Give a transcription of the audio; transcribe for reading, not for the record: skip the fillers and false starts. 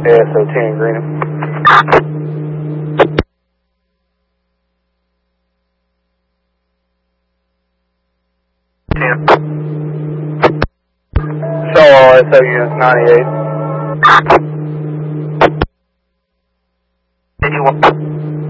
ASO 10 Greenham. Show all SO units 98. 81.